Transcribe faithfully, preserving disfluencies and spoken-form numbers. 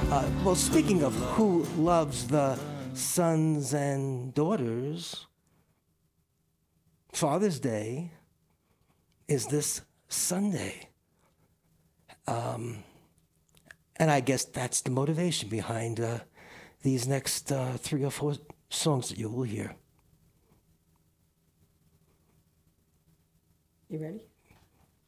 Uh, well, speaking of who loves the sons and daughters, Father's Day is this Sunday. Um, and I guess that's the motivation behind uh, these next uh, three or four songs that you will hear. You ready?